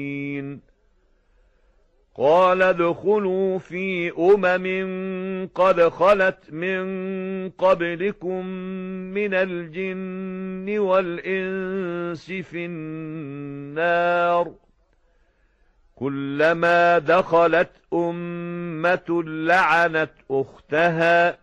قال ادخلوا في قد خلت من قبلكم من الجن والإنس في النار كلما دخلت أمة لعنت أختها